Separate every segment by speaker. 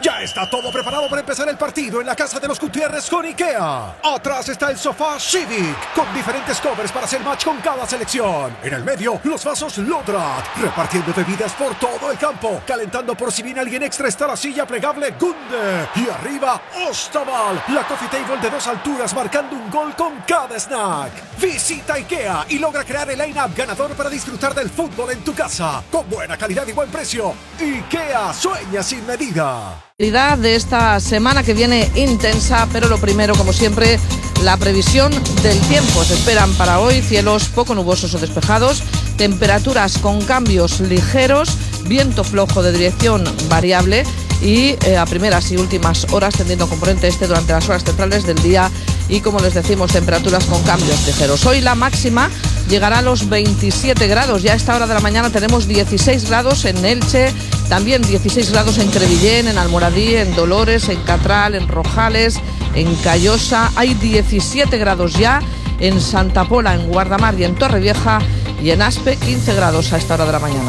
Speaker 1: Ya está todo preparado para empezar el partido en la casa de los Gutiérrez con IKEA. Atrás está el sofá Civic, con diferentes covers para hacer match con cada selección. En el medio, los vasos Lodrat, repartiendo bebidas por todo el campo. Calentando por si viene alguien extra está la silla plegable Gunde. Y arriba, Ostaval, la coffee table de 2 alturas marcando un gol con cada snack. Visita IKEA y logra crear el line-up ganador para disfrutar del fútbol en tu casa. Con buena calidad y buen precio. IKEA, sueña sin medida.
Speaker 2: De esta semana que viene intensa, pero lo primero, como siempre, la previsión del tiempo. Se esperan para hoy cielos poco nubosos o despejados, temperaturas con cambios ligeros, viento flojo de dirección variable y a primeras y últimas horas tendiendo a componente este durante las horas centrales del día y, como les decimos, temperaturas con cambios ligeros. Hoy la máxima llegará a los 27 grados. Ya a esta hora de la mañana tenemos 16 grados en Elche, también 16 grados en Crevillén, en Almoradí, en Dolores, en Catral, en Rojales, en Callosa. Hay 17 grados ya en Santa Pola, en Guardamar y en Torrevieja, y en Aspe 15 grados a esta hora de la mañana.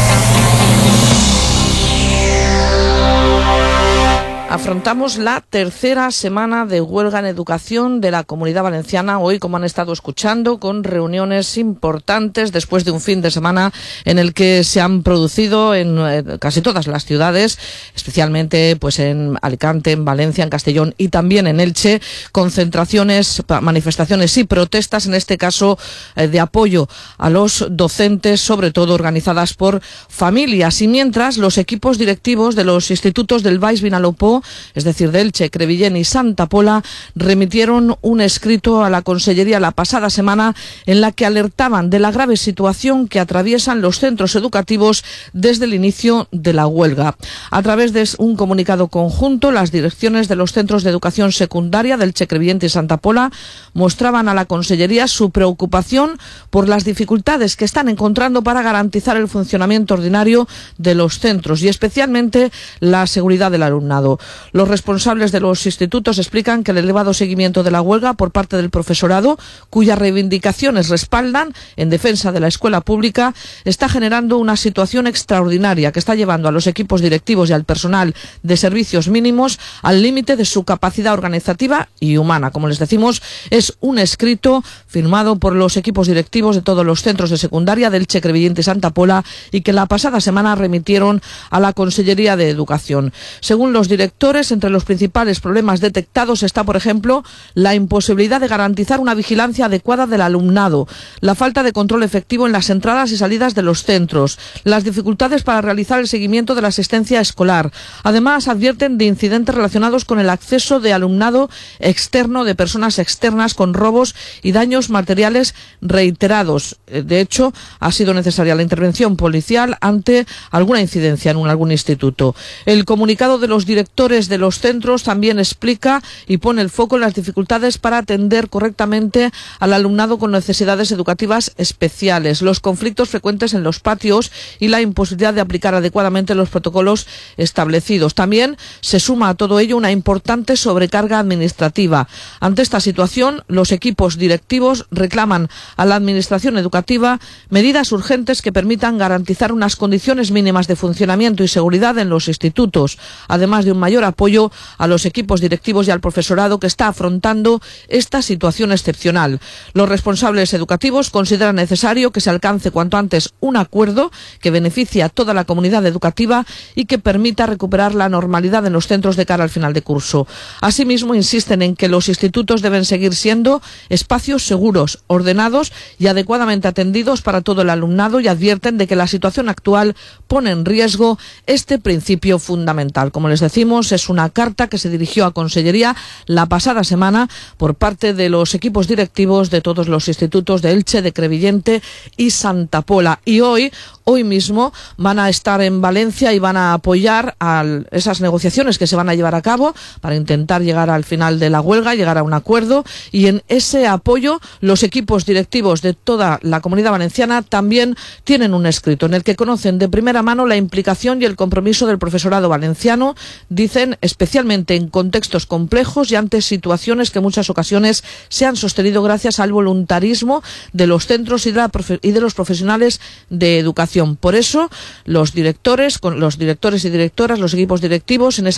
Speaker 2: Afrontamos la tercera semana de huelga en educación de la Comunidad Valenciana. Hoy, como han estado escuchando, con reuniones importantes después de un fin de semana en el que se han producido en casi todas las ciudades, especialmente pues en Alicante, en Valencia, en Castellón y también en Elche, concentraciones, manifestaciones y protestas, en este caso de apoyo a los docentes, sobre todo organizadas por familias. Y mientras, los equipos directivos de los institutos del Baix Vinalopó, es decir, de Elche, Crevillén y Santa Pola, remitieron un escrito a la Consellería la pasada semana en la que alertaban de la grave situación que atraviesan los centros educativos desde el inicio de la huelga. A través de un comunicado conjunto, las direcciones de los centros de educación secundaria de Elche, Crevillén y Santa Pola mostraban a la Consellería su preocupación por las dificultades que están encontrando para garantizar el funcionamiento ordinario de los centros y especialmente la seguridad del alumnado. Los responsables de los institutos explican que el elevado seguimiento de la huelga por parte del profesorado, cuyas reivindicaciones respaldan en defensa de la escuela pública, está generando una situación extraordinaria que está llevando a los equipos directivos y al personal de servicios mínimos al límite de su capacidad organizativa y humana. Como les decimos, es un escrito firmado por los equipos directivos de todos los centros de secundaria del Elche, Crevillén y Santa Pola y que la pasada semana remitieron a la Consellería de Educación. Según los directores, entre los principales problemas detectados está, por ejemplo, la imposibilidad de garantizar una vigilancia adecuada del alumnado, la falta de control efectivo en las entradas y salidas de los centros, las dificultades para realizar el seguimiento de la asistencia escolar. Además, advierten de incidentes relacionados con el acceso de alumnado externo, de personas externas, con robos y daños materiales reiterados. De hecho, ha sido necesaria la intervención policial ante alguna incidencia en algún instituto. El comunicado de los directores de los centros también explica y pone el foco en las dificultades para atender correctamente al alumnado con necesidades educativas especiales, los conflictos frecuentes en los patios y la imposibilidad de aplicar adecuadamente los protocolos establecidos. También se suma a todo ello una importante sobrecarga administrativa. Ante esta situación, los equipos directivos reclaman a la Administración educativa medidas urgentes que permitan garantizar unas condiciones mínimas de funcionamiento y seguridad en los institutos, además de un mayor apoyo a los equipos directivos y al profesorado que está afrontando esta situación excepcional. Los responsables educativos consideran necesario que se alcance cuanto antes un acuerdo que beneficie a toda la comunidad educativa y que permita recuperar la normalidad en los centros de cara al final de curso. Asimismo, insisten en que los institutos deben seguir siendo espacios seguros, ordenados y adecuadamente atendidos para todo el alumnado y advierten de que la situación actual pone en riesgo este principio fundamental. Como les decimos, es una carta que se dirigió a Consellería la pasada semana por parte de los equipos directivos de todos los institutos de Elche, de Crevillén y Santa Pola. Y hoy mismo van a estar en Valencia y van a apoyar a esas negociaciones que se van a llevar a cabo para intentar llegar al final de la huelga, llegar a un acuerdo. Y en ese apoyo, los equipos directivos de toda la Comunidad Valenciana también tienen un escrito en el que conocen de primera mano la implicación y el compromiso del profesorado valenciano, dicen, especialmente en contextos complejos y ante situaciones que en muchas ocasiones se han sostenido gracias al voluntarismo de los centros y de los profesionales de educación. Por eso, los directores y directoras, los equipos directivos en esa